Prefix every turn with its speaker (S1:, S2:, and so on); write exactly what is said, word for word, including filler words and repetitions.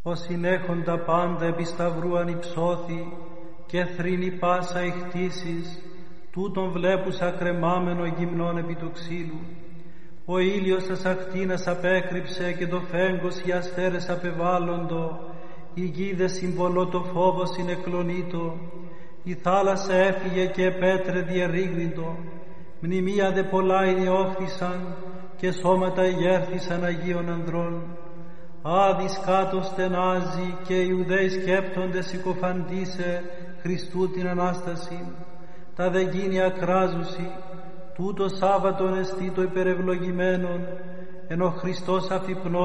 S1: Ο συνέχοντα πάντα επί σταυρού ανυψώθη και θρήνει πάσα η χτίσεις, τούτον βλέπουσα κρεμάμενο γυμνόν επί του ξύλου. Ο ήλιος τας ακτίνας απέκρυψε και το φέγγος οι αστέρες απεβάλλοντο, η γη δε συμβολό το φόβο συνεκλονίτο, η θάλασσα έφυγε και επέτρε διερρήγνητο, μνημεία δε πολλά ενιώθησαν και σώματα εγέρθησαν Αγίων ανδρών. Άδης κάτω στενάζει και οι Ιουδαίοι σκέπτονται συκοφαντήσε Χριστού την Ανάσταση. Τα δε γίνει ακράζουσι, τούτο Σάββατον εστί το υπερευλογημένον, ενώ Χριστός αφυπνό